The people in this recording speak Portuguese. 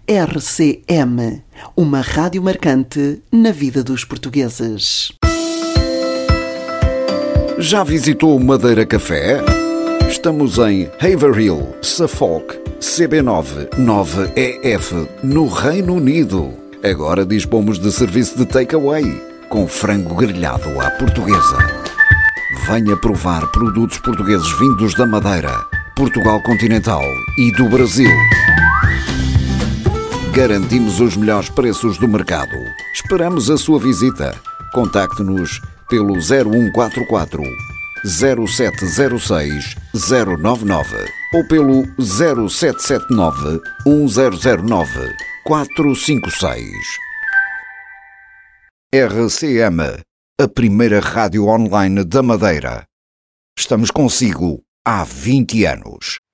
RCM, uma rádio marcante na vida dos portugueses. Já visitou o Madeira Café? Estamos em Haverhill, Suffolk, CB9 9EF, no Reino Unido. Agora dispomos de serviço de takeaway, com frango grelhado à portuguesa. Venha provar produtos portugueses vindos da Madeira, Portugal continental e do Brasil. Garantimos os melhores preços do mercado. Esperamos a sua visita. Contacte-nos pelo 0144 0706 099 ou pelo 0779 1009 456. RCM, a primeira rádio online da Madeira. Estamos consigo há 20 anos.